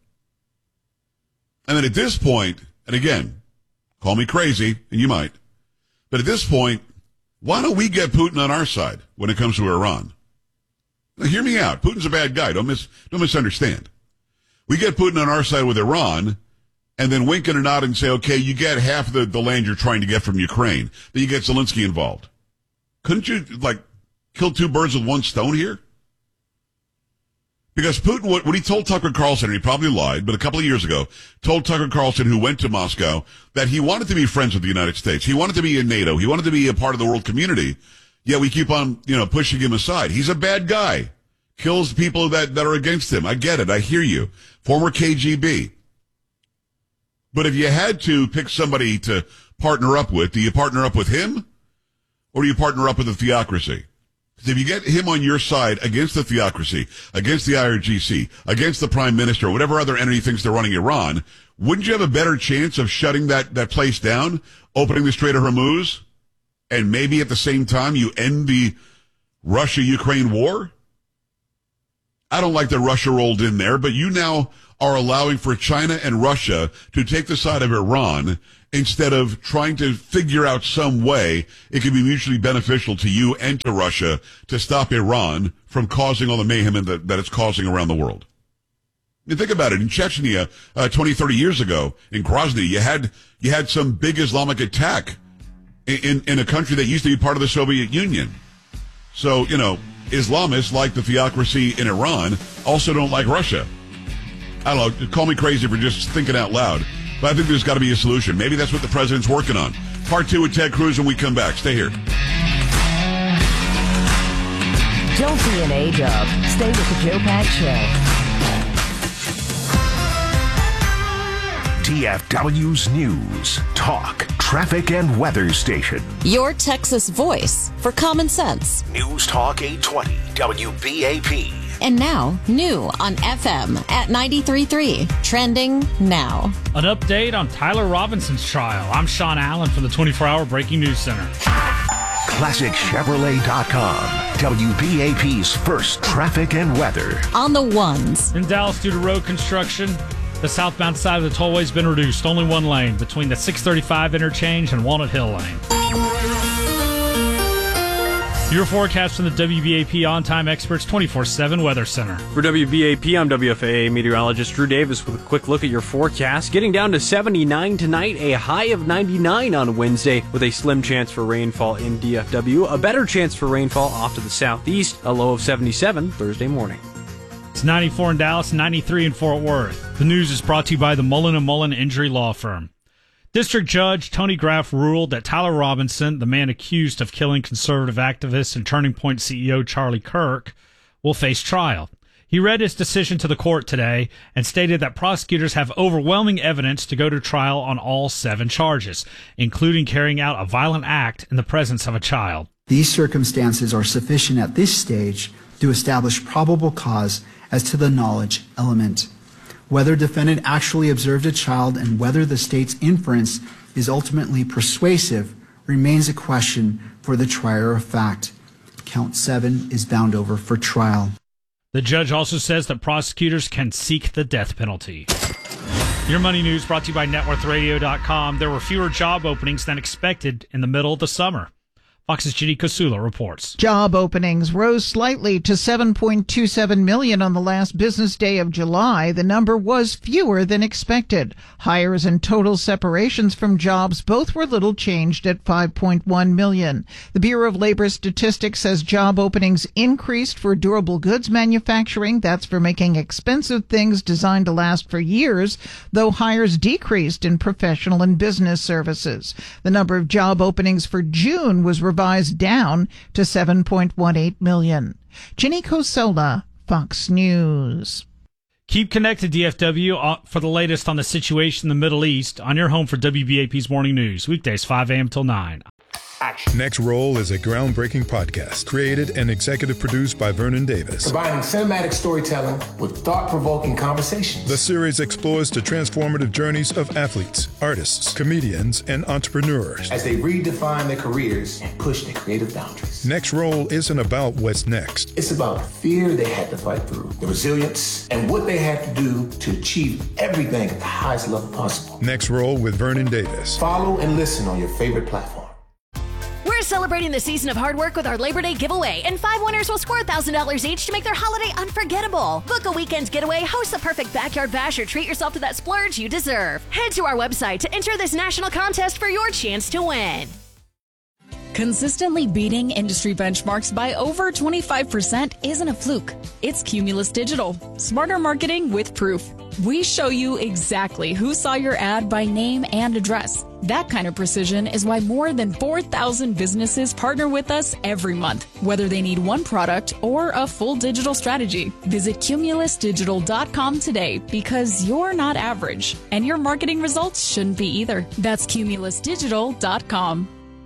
[SPEAKER 20] And then at this point, and again, call me crazy, and you might, but at this point, why don't we get Putin on our side when it comes to Iran? Now, hear me out. Putin's a bad guy. Don't mis, don't misunderstand. We get Putin on our side with Iran, and then wink and a nod and say, okay, you get half the, the land you're trying to get from Ukraine. Then you get Zelensky involved. Couldn't you, like, kill two birds with one stone here? Because Putin, what, what he told Tucker Carlson, and he probably lied, but a couple of years ago, told Tucker Carlson, who went to Moscow, that he wanted to be friends with the United States. He wanted to be in NATO. He wanted to be a part of the world community. Yet we keep on, you know, pushing him aside. He's a bad guy. Kills people that, that are against him. I get it. I hear you. Former K G B. But if you had to pick somebody to partner up with, do you partner up with him? Or do you partner up with the theocracy? Because if you get him on your side against the theocracy, against the I R G C, against the prime minister, or whatever other entity thinks they're running Iran, wouldn't you have a better chance of shutting that, that place down, opening the Strait of Hormuz, and maybe at the same time you end the Russia-Ukraine war? I don't like that Russia rolled in there, but you now are allowing for China and Russia to take the side of Iran instead of trying to figure out some way it can be mutually beneficial to you and to Russia to stop Iran from causing all the mayhem that, that it's causing around the world. I mean, think about it. In Chechnya, uh, twenty, thirty years ago, in Grozny, you had you had some big Islamic attack in, in, in a country that used to be part of the Soviet Union. So, you know, Islamists, like the theocracy in Iran, also don't like Russia. I don't know, call me crazy for just thinking out loud, but I think there's got to be a solution. Maybe that's what the president's working on. Part two with Ted Cruz when we come back. Stay here.
[SPEAKER 18] Don't be an A-dub. Stay with the Joe Pags Show.
[SPEAKER 3] T F W's News, Talk, Traffic, and Weather Station.
[SPEAKER 8] Your Texas voice for common sense.
[SPEAKER 3] News Talk eight twenty, W B A P.
[SPEAKER 8] And now, new on F M at ninety-three point three. Trending now.
[SPEAKER 5] An update on Tyler Robinson's trial. I'm Sean Allen from the twenty-four hour Breaking News Center.
[SPEAKER 3] Classic Chevrolet dot com, W B A P's first traffic and weather.
[SPEAKER 8] On the ones.
[SPEAKER 5] In Dallas, due to road construction, the southbound side of the tollway has been reduced. Only one lane between the six thirty-five interchange and Walnut Hill Lane. Your forecast from the W B A P On-Time Experts twenty-four seven Weather Center.
[SPEAKER 6] For W B A P, I'm W F A A meteorologist Drew Davis with a quick look at your forecast. Getting down to seventy-nine tonight, a high of ninety-nine on Wednesday, with a slim chance for rainfall in D F W. A better chance for rainfall off to the southeast, a low of seventy-seven Thursday morning.
[SPEAKER 5] It's ninety-four in Dallas, ninety-three in Fort Worth. The news is brought to you by the Mullen and Mullen Injury Law Firm. District Judge Tony Graff ruled that Tyler Robinson, the man accused of killing conservative activist and Turning Point C E O Charlie Kirk, will face trial. He read his decision to the court today and stated that prosecutors have overwhelming evidence to go to trial on all seven charges, including carrying out a violent act in the presence of a child.
[SPEAKER 7] These circumstances are sufficient at this stage to establish probable cause as to the knowledge element. Whether defendant actually observed a child and whether the state's inference is ultimately persuasive remains a question for the trier of fact. Count seven is bound over for trial.
[SPEAKER 5] The judge also says that prosecutors can seek the death penalty. Your Money News brought to you by net worth radio dot com. There were fewer job openings than expected in the middle of the summer. Fox's Ginny Kosula reports.
[SPEAKER 9] Job openings rose slightly to seven point two seven million on the last business day of July. The number was fewer than expected. Hires and total separations from jobs both were little changed at five point one million. The Bureau of Labor Statistics says job openings increased for durable goods manufacturing. That's for making expensive things designed to last for years, though hires decreased in professional and business services. The number of job openings for June was revised down to seven point one eight million. Ginny Kosola, Fox News.
[SPEAKER 5] Keep connected, D F W, for the latest on the situation in the Middle East on your home for W B A P's Morning News, weekdays five a.m. till nine.
[SPEAKER 10] Action. Next Roll is a groundbreaking podcast created and executive produced by Vernon Davis.
[SPEAKER 11] Combining cinematic storytelling with thought-provoking conversations.
[SPEAKER 10] The series explores the transformative journeys of athletes, artists, comedians, and entrepreneurs
[SPEAKER 11] as they redefine their careers and push their creative boundaries.
[SPEAKER 10] Next Roll isn't about what's next.
[SPEAKER 11] It's about the fear they had to fight through, the resilience, and what they had to do to achieve everything at the highest level possible.
[SPEAKER 10] Next Roll with Vernon Davis.
[SPEAKER 11] Follow and listen on your favorite platform.
[SPEAKER 4] We're celebrating the season of hard work with our Labor Day giveaway, and five winners will score one thousand dollars each to make their holiday unforgettable. Book a weekend's getaway, host the perfect backyard bash, or treat yourself to that splurge you deserve. Head to our website to enter this national contest for your chance to win.
[SPEAKER 16] Consistently beating industry benchmarks by over twenty-five percent isn't a fluke. It's Cumulus Digital. Smarter marketing with proof. We show you exactly who saw your ad by name and address. That kind of precision is why more than four thousand businesses partner with us every month, whether they need one product or a full digital strategy. Visit cumulus digital dot com today, because you're not average, and your marketing results shouldn't be either. That's cumulus digital dot com.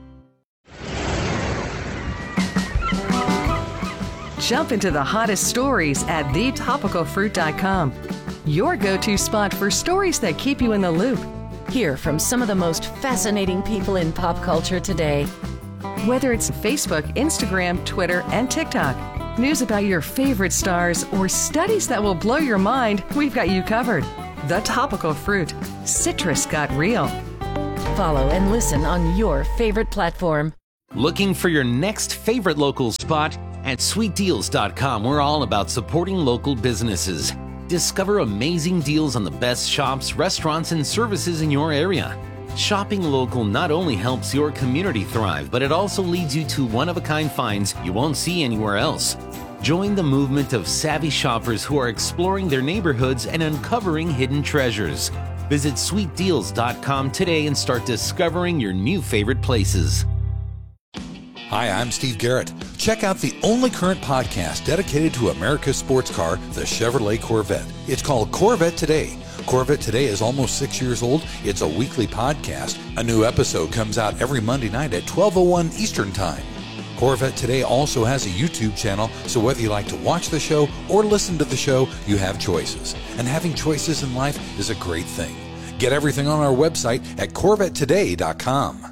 [SPEAKER 31] Jump into the hottest stories at the topical fruit dot com. Your go-to spot for stories that keep you in the loop. Hear from some of the most fascinating people in pop culture today. Whether it's Facebook, Instagram, Twitter, and TikTok, news about your favorite stars, or studies that will blow your mind, we've got you covered. The Topical Fruit. Citrus got real. Follow and listen on your favorite platform.
[SPEAKER 1] Looking for your next favorite local spot? At sweet deals dot com, we're all about supporting local businesses. Discover amazing deals on the best shops, restaurants, and services in your area. Shopping local not only helps your community thrive, but it also leads you to one-of-a-kind finds you won't see anywhere else. Join the movement of savvy shoppers who are exploring their neighborhoods and uncovering hidden treasures. Visit sweet deals dot com today and start discovering your new favorite places.
[SPEAKER 2] Hi, I'm Steve Garrett. Check out the only current podcast dedicated to America's sports car, the Chevrolet Corvette. It's called Corvette Today. Corvette Today is almost six years old. It's a weekly podcast. A new episode comes out every Monday night at twelve oh one Eastern Time. Corvette Today also has a YouTube channel, so whether you like to watch the show or listen to the show, you have choices. And having choices in life is a great thing. Get everything on our website at corvette today dot com.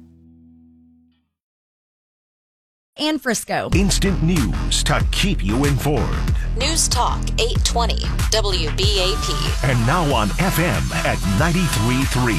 [SPEAKER 12] And Frisco.
[SPEAKER 3] Instant news to keep you informed.
[SPEAKER 8] News Talk eight twenty W B A P.
[SPEAKER 3] And now on F M at ninety-three point three.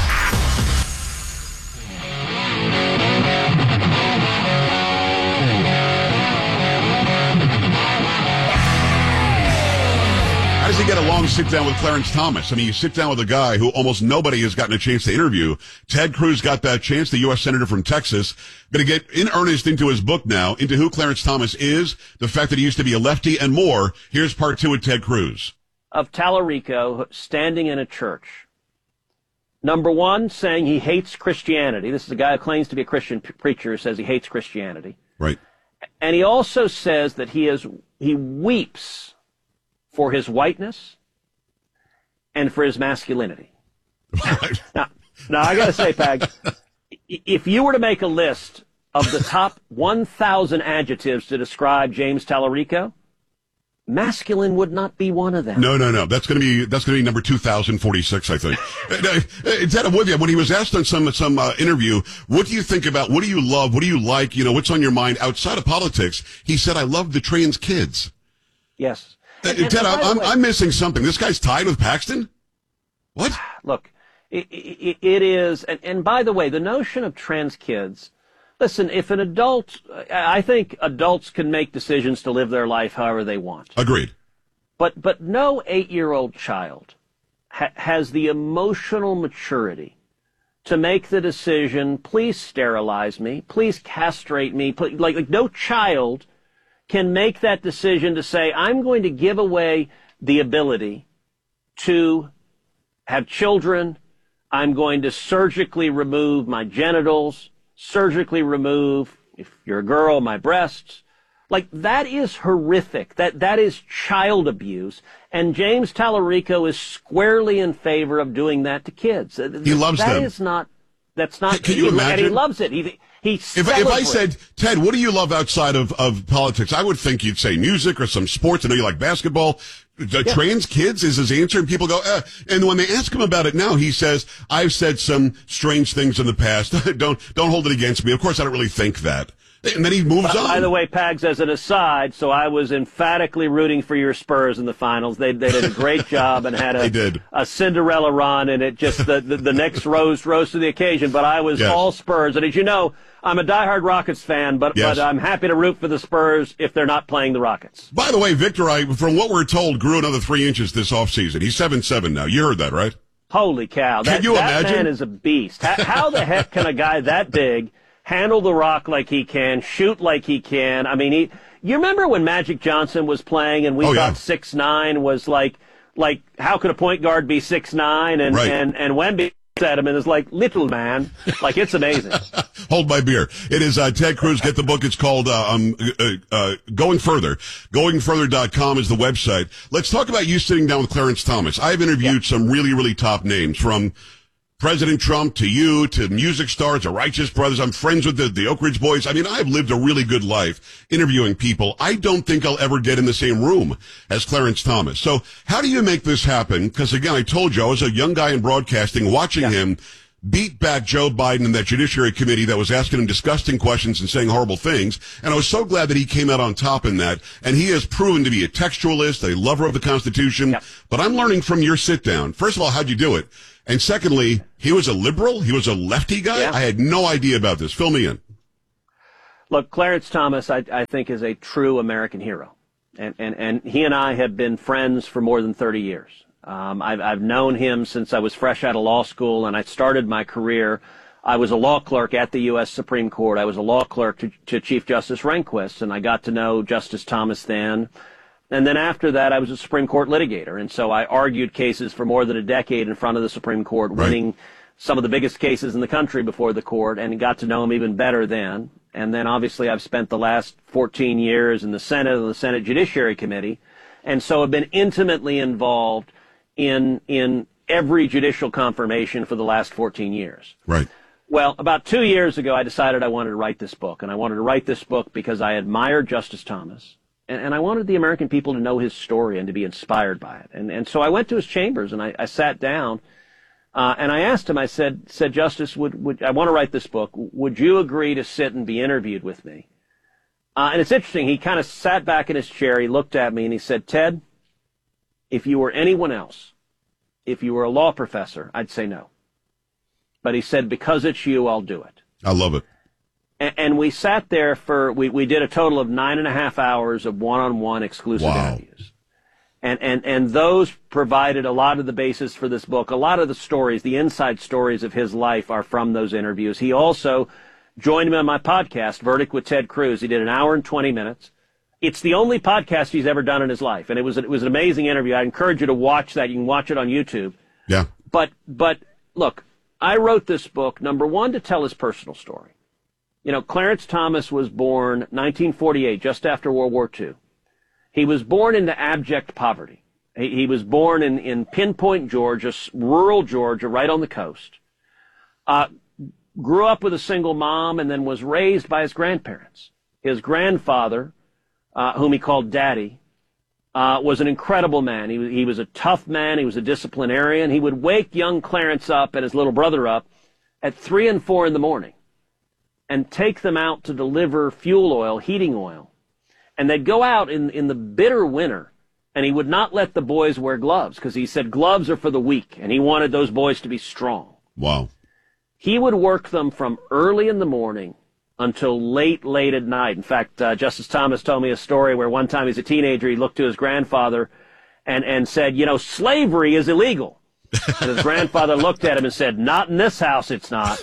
[SPEAKER 20] How does he get a long sit down with Clarence Thomas? I mean, you sit down with a guy who almost nobody has gotten a chance to interview. Ted Cruz got that chance, the U S Senator from Texas. Going to get in earnest into his book now, into who Clarence Thomas is, the fact that he used to be a lefty, and more. Here's part two with Ted Cruz.
[SPEAKER 13] Of Tallarico standing in a church. Number one, saying he hates Christianity. This is a guy who claims to be a Christian p- preacher who says he hates Christianity.
[SPEAKER 20] Right.
[SPEAKER 13] And he also says that he is he weeps for his whiteness and for his masculinity.
[SPEAKER 20] Right.
[SPEAKER 13] Now, now, I got to say, Pag, if you were to make a list of the top one thousand adjectives to describe James Tallarico, masculine would not be one of them.
[SPEAKER 20] No, no, no. That's going to be that's going to be number two thousand forty-six, I think. Ted, I'm with you. When he was asked on some some uh, interview, what do you think about, what do you love, what do you like, you know, what's on your mind outside of politics? He said, I love the trans kids.
[SPEAKER 13] Yes.
[SPEAKER 20] And, and, Ted, and I'm, way, I'm missing something. This guy's tied with Paxton? What?
[SPEAKER 13] Look, it, it, it is, and, and by the way, the notion of trans kids, listen, if an adult, I think adults can make decisions to live their life however they want.
[SPEAKER 20] Agreed.
[SPEAKER 13] But, but no eight-year-old child ha- has the emotional maturity to make the decision, please sterilize me, please castrate me, please, like, like no child can make that decision to say, I'm going to give away the ability to have children. I'm going to surgically remove my genitals, surgically remove, if you're a girl, my breasts. Like, that is horrific. That, that is child abuse. And James Tallarico is squarely in favor of doing that to kids.
[SPEAKER 20] He loves
[SPEAKER 13] that
[SPEAKER 20] them.
[SPEAKER 13] That is not, that's not,
[SPEAKER 20] Can you
[SPEAKER 13] he,
[SPEAKER 20] imagine?
[SPEAKER 13] And he loves it. He, He
[SPEAKER 20] if, if I said, Ted, what do you love outside of, of politics? I would think you'd say music or some sports. I know you like basketball. The
[SPEAKER 13] yeah.
[SPEAKER 20] Trans kids is his answer, and people go, eh. And when they ask him about it now, he says, I've said some strange things in the past. don't don't hold it against me. Of course, I don't really think that. And then he moves
[SPEAKER 13] by,
[SPEAKER 20] on.
[SPEAKER 13] By the way, Pags, as an aside, so I was emphatically rooting for your Spurs in the finals. They they did a great job and had a,
[SPEAKER 20] did.
[SPEAKER 13] a Cinderella run, and it just the, the, the next rose rose to the occasion. But I was
[SPEAKER 20] yes.
[SPEAKER 13] all Spurs, and as you know, I'm a diehard Rockets fan, but
[SPEAKER 20] yes.
[SPEAKER 13] but I'm happy to root for the Spurs if they're not playing the Rockets.
[SPEAKER 20] By the way, Victor, I, from what we're told, grew another three inches this offseason. He's seven seven now. You heard that, right?
[SPEAKER 13] Holy cow! That,
[SPEAKER 20] Can you
[SPEAKER 13] that
[SPEAKER 20] imagine?
[SPEAKER 13] man is a beast. How, how the heck can a guy that big handle the rock like he can, shoot like he can? I mean, he. You remember when Magic Johnson was playing, and we
[SPEAKER 20] oh,
[SPEAKER 13] thought
[SPEAKER 20] yeah.
[SPEAKER 13] six nine was like, like how could a point guard be six nine? And
[SPEAKER 20] right.
[SPEAKER 13] and and Wemby at him and is like, little man, like it's amazing.
[SPEAKER 20] Hold my beer. It is uh, Ted Cruz. Get the book. It's called uh, um, uh, uh, Going Further. going further dot com is the website. Let's talk about you sitting down with Clarence Thomas. I've interviewed yeah. some really, really top names, from President Trump to you to music stars, the Righteous Brothers. I'm friends with the, the Oak Ridge Boys. I mean, I've lived a really good life interviewing people. I don't think I'll ever get in the same room as Clarence Thomas. So how do you make this happen? Because, again, I told you, I was a young guy in broadcasting watching yeah. him beat back Joe Biden and that Judiciary Committee that was asking him disgusting questions and saying horrible things. And I was so glad that he came out on top in that. And he has proven to be a textualist, a lover of the Constitution. Yep. But I'm learning from your sit down. First of all, how'd you do it? And secondly, he was a liberal. He was a lefty guy. Yeah. I had no idea about this. Fill me in.
[SPEAKER 13] Look, Clarence Thomas, I, I think, is a true American hero. And, and, and he and I have been friends for more than thirty years. Um, I've, I've known him since I was fresh out of law school, and I started my career. I was a law clerk at the U S Supreme Court. I was a law clerk to, to Chief Justice Rehnquist, and I got to know Justice Thomas then. And then after that, I was a Supreme Court litigator, and so I argued cases for more than a decade in front of the Supreme Court, right. winning some of the biggest cases in the country before the court, and got to know him even better then. And then obviously I've spent the last fourteen years in the Senate and the Senate Judiciary Committee, and so I've been intimately involved in in every judicial confirmation for the last fourteen years.
[SPEAKER 20] Right.
[SPEAKER 13] Well, about two years ago, I decided I wanted to write this book, and I wanted to write this book because I admired Justice Thomas, and, and I wanted the American people to know his story and to be inspired by it. And and so I went to his chambers, and I, I sat down, uh, and I asked him, I said, said Justice, would, would I want to write this book. Would you agree to sit and be interviewed with me? Uh, and it's interesting. He kind of sat back in his chair, he looked at me, and he said, Ted, if you were anyone else, if you were a law professor, I'd say no. But he said, because it's you, I'll do it.
[SPEAKER 20] I love it.
[SPEAKER 13] And, and we sat there for, we, we did a total of nine and a half hours of one-on-one exclusive
[SPEAKER 20] wow.
[SPEAKER 13] interviews. And, and, and those provided a lot of the basis for this book. A lot of the stories, the inside stories of his life are from those interviews. He also joined me on my podcast, Verdict with Ted Cruz. He did an hour and twenty minutes. It's the only podcast he's ever done in his life, and it was it was an amazing interview. I encourage you to watch that. You can watch it on YouTube.
[SPEAKER 20] Yeah.
[SPEAKER 13] But but look, I wrote this book, number one, to tell his personal story. You know, Clarence Thomas was born nineteen forty-eight, just after World War Two. He was born into abject poverty. He, he was born in, in Pinpoint, Georgia, rural Georgia, right on the coast. Uh, grew up with a single mom and then was raised by his grandparents. His grandfather, Uh, whom he called Daddy, uh, was an incredible man. He, he was a tough man. He was a disciplinarian. He would wake young Clarence up and his little brother up at three and four in the morning and take them out to deliver fuel oil, heating oil. And they'd go out in, in the bitter winter, and he would not let the boys wear gloves because he said gloves are for the weak, and he wanted those boys to be strong.
[SPEAKER 20] Wow.
[SPEAKER 13] He would work them from early in the morning until late, late at night. In fact, uh, Justice Thomas told me a story where one time as a teenager, he looked to his grandfather and, and said, you know, slavery is illegal. And his grandfather looked at him and said, not in this house, it's not.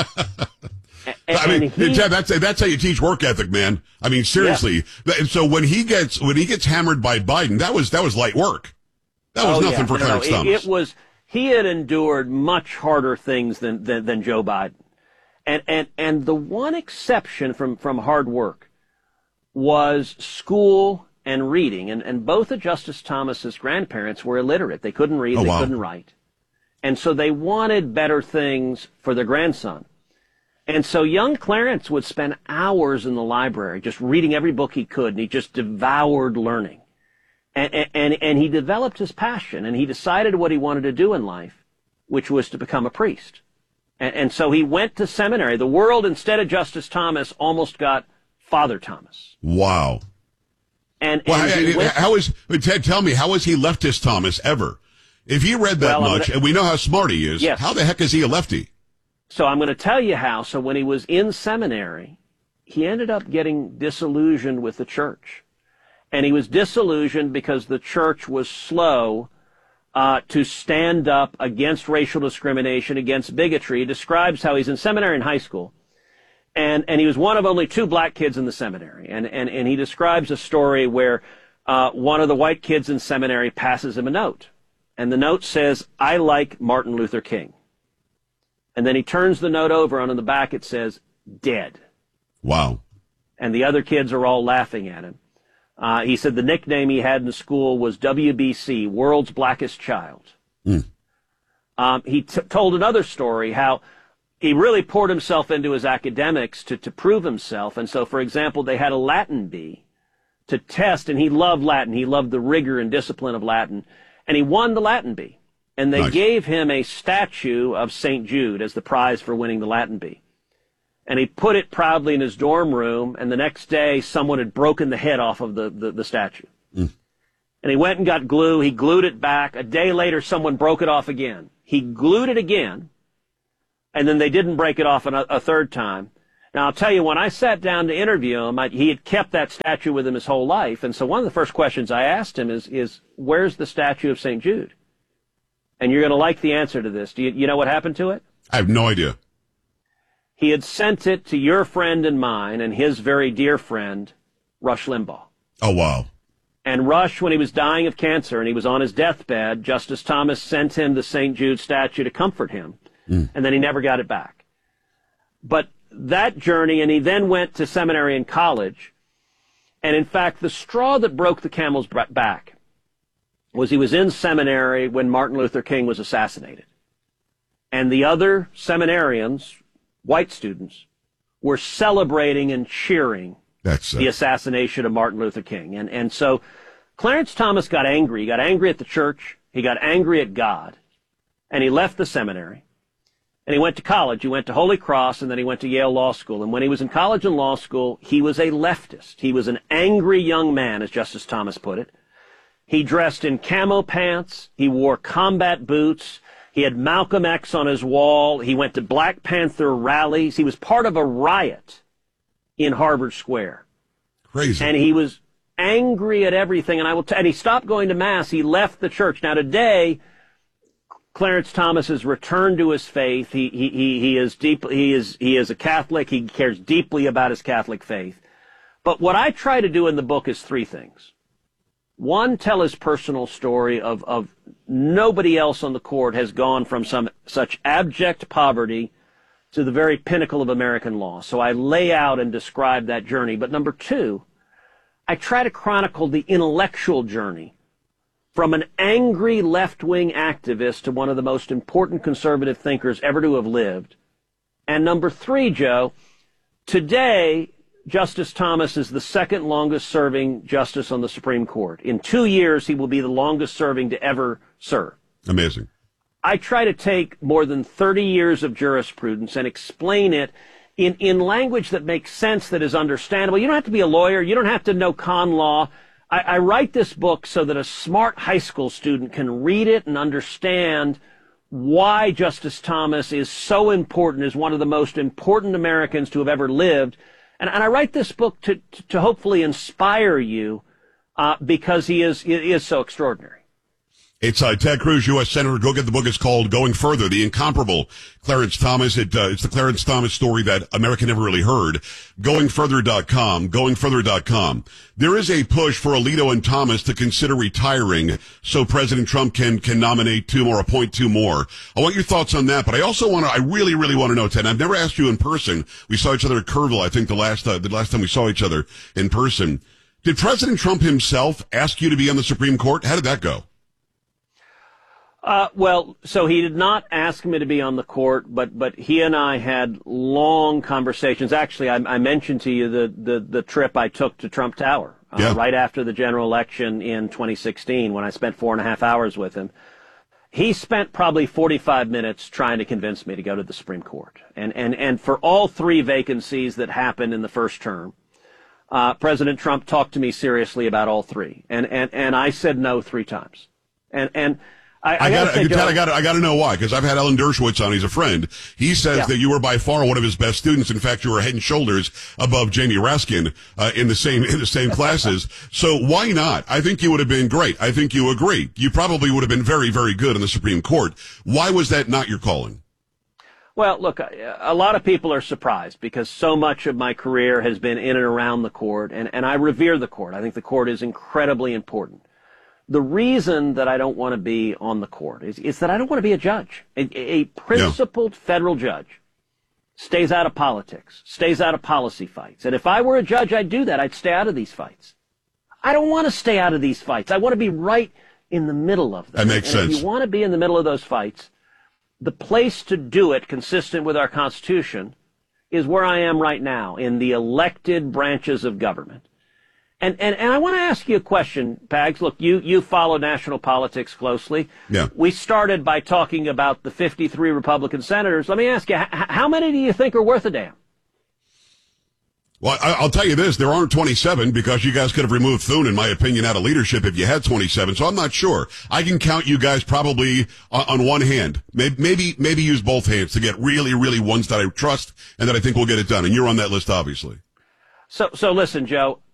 [SPEAKER 13] And,
[SPEAKER 20] I mean,
[SPEAKER 13] he,
[SPEAKER 20] that's that's how you teach work ethic, man. I mean, seriously. Yeah. So when he gets when he gets hammered by Biden, that was that was light work. That was
[SPEAKER 13] oh,
[SPEAKER 20] nothing
[SPEAKER 13] yeah.
[SPEAKER 20] for
[SPEAKER 13] no,
[SPEAKER 20] Clarence
[SPEAKER 13] no,
[SPEAKER 20] Thomas.
[SPEAKER 13] It, it was. He had endured much harder things than than, than Joe Biden. And, and, and the one exception from, from hard work was school and reading. And, and both of Justice Thomas's grandparents were illiterate. They couldn't read,
[SPEAKER 20] oh,
[SPEAKER 13] they
[SPEAKER 20] wow.
[SPEAKER 13] couldn't write. And so they wanted better things for their grandson. And so young Clarence would spend hours in the library just reading every book he could, and he just devoured learning. And, and, and he developed his passion, and he decided what he wanted to do in life, which was to become a priest. And, and so he went to seminary. The world, instead of Justice Thomas, almost got Father Thomas.
[SPEAKER 20] Wow.
[SPEAKER 13] And,
[SPEAKER 20] well,
[SPEAKER 13] and
[SPEAKER 20] I, I,
[SPEAKER 13] went,
[SPEAKER 20] how is Ted? Tell me, how is he leftist Thomas ever? If he read that
[SPEAKER 13] well,
[SPEAKER 20] much,
[SPEAKER 13] gonna,
[SPEAKER 20] and we know how smart he is,
[SPEAKER 13] yes.
[SPEAKER 20] how the heck is he a lefty?
[SPEAKER 13] So I'm going to tell you how. So when he was in seminary, he ended up getting disillusioned with the church. And he was disillusioned because the church was slow Uh, to stand up against racial discrimination, against bigotry. He describes how he's in seminary in high school, and, and he was one of only two black kids in the seminary. And, and, and he describes a story where uh, one of the white kids in seminary passes him a note. And the note says, I like Martin Luther King. And then he turns the note over, and on the back it says, dead.
[SPEAKER 20] Wow.
[SPEAKER 13] And the other kids are all laughing at him. Uh, he said the nickname he had in school was W B C, World's Blackest Child.
[SPEAKER 20] Mm.
[SPEAKER 13] Um, he t- told another story how he really poured himself into his academics to, to prove himself. And so, for example, they had a Latin bee to test, and he loved Latin. He loved the rigor and discipline of Latin. And he won the Latin bee. And they
[SPEAKER 20] Nice.
[SPEAKER 13] gave him a statue of Saint Jude as the prize for winning the Latin Bee. And he put it proudly in his dorm room, and the next day someone had broken the head off of the, the, the statue.
[SPEAKER 20] Mm.
[SPEAKER 13] And he went and got glue. He glued it back. A day later, someone broke it off again. He glued it again, and then they didn't break it off a, a third time. Now, I'll tell you, when I sat down to interview him, I, he had kept that statue with him his whole life. And so one of the first questions I asked him is, is where's the statue of Saint Jude? And you're going to like the answer to this. Do you, you know what happened to it?
[SPEAKER 20] I have no idea.
[SPEAKER 13] He had sent it to your friend and mine and his very dear friend, Rush Limbaugh.
[SPEAKER 20] Oh, wow.
[SPEAKER 13] And Rush, when he was dying of cancer and he was on his deathbed, Justice Thomas sent him the Saint Jude statue to comfort him. Mm. And then he never got it back. But that journey, and he then went to seminary and college. And in fact, the straw that broke the camel's back was he was in seminary when Martin Luther King was assassinated. And the other seminarians, white students, were celebrating and cheering
[SPEAKER 20] That's, uh...
[SPEAKER 13] the assassination of Martin Luther King. And, and so Clarence Thomas got angry. He got angry at the church. He got angry at God. And he left the seminary. And he went to college. He went to Holy Cross, and then he went to Yale Law School. And when he was in college and law school, he was a leftist. He was an angry young man, as Justice Thomas put it. He dressed in camo pants. He wore combat boots. He had Malcolm X on his wall. He went to Black Panther rallies. He was part of a riot in Harvard Square.
[SPEAKER 20] Crazy.
[SPEAKER 13] And he was angry at everything. And I will t- and he stopped going to Mass. He left the church. Now today, Clarence Thomas has returned to his faith. He, he, he, he is deep, he is, he is a Catholic. He cares deeply about his Catholic faith. But what I try to do in the book is three things. One, tell his personal story of, of nobody else on the court has gone from some such abject poverty to the very pinnacle of American law. So I lay out and describe that journey. But number two, I try to chronicle the intellectual journey from an angry left-wing activist to one of the most important conservative thinkers ever to have lived. And number three, Joe, today, Justice Thomas is the second longest-serving justice on the Supreme Court. In two years, he will be the longest-serving to ever serve.
[SPEAKER 20] Amazing.
[SPEAKER 13] I try to take more than thirty years of jurisprudence and explain it in, in language that makes sense, that is understandable. You don't have to be a lawyer. You don't have to know con law. I, I write this book so that a smart high school student can read it and understand why Justice Thomas is so important, is one of the most important Americans to have ever lived. And, and I write this book to, to, to hopefully inspire you uh, because he is, he is so extraordinary.
[SPEAKER 20] It's uh, Ted Cruz, U S Senator. Go get the book. It's called Going Further, The Incomparable Clarence Thomas. It, uh, it's the Clarence Thomas story that America never really heard. going further dot com, going further dot com. There is a push for Alito and Thomas to consider retiring so President Trump can, can nominate two more, appoint two more. I want your thoughts on that, but I also want to, I really, really want to know, Ted, I've never asked you in person. We saw each other at Kerrville, I think the last, uh, the last time we saw each other in person. Did President Trump himself ask you to be on the Supreme Court? How did that go?
[SPEAKER 13] Uh, well, so he did not ask me to be on the court, but, but he and I had long conversations. Actually, I, I mentioned to you the, the, the trip I took to Trump Tower, uh,
[SPEAKER 20] yeah.
[SPEAKER 13] right after the general election in twenty sixteen, when I spent four and a half hours with him. He spent probably forty-five minutes trying to convince me to go to the Supreme Court. And, and, and for all three vacancies that happened in the first term, uh, President Trump talked to me seriously about all three. And, and, and I said no three times. And, and, I, I,
[SPEAKER 20] I got
[SPEAKER 13] say,
[SPEAKER 20] I got I got to know why, because I've had Alan Dershowitz on. He's a friend. He says
[SPEAKER 13] yeah.
[SPEAKER 20] that you were by far one of his best students. In fact, you were head and shoulders above Jamie Raskin uh, in the same in the same classes. So why not? I think you would have been great. I think you agree. You probably would have been very, very good in the Supreme Court. Why was that not your calling?
[SPEAKER 13] Well, look, a lot of people are surprised because so much of my career has been in and around the court, and, and I revere the court. I think the court is incredibly important. The reason that I don't want to be on the court is, is that I don't want to be a judge. A, a principled yeah. federal judge stays out of politics, stays out of policy fights. And if I were a judge, I'd do that. I'd stay out of these fights. I don't want to stay out of these fights. I want to be right in the middle of them.
[SPEAKER 20] That makes
[SPEAKER 13] and
[SPEAKER 20] sense.
[SPEAKER 13] If you want to be in the middle of those fights, the place to do it, consistent with our Constitution, is where I am right now, in the elected branches of government. And, and, and I want to ask you a question, Pags. Look, you, you follow national politics closely.
[SPEAKER 20] Yeah.
[SPEAKER 13] We started by talking about the fifty-three Republican senators. Let me ask you, h- how many do you think are worth a damn?
[SPEAKER 20] Well, I, I'll tell you this, there aren't twenty-seven because you guys could have removed Thune, in my opinion, out of leadership if you had twenty-seven, so I'm not sure. I can count you guys probably on, on one hand. Maybe, maybe, maybe use both hands to get really, really ones that I trust and that I think will get it done, and you're on that list, obviously.
[SPEAKER 13] So, so listen, Joe.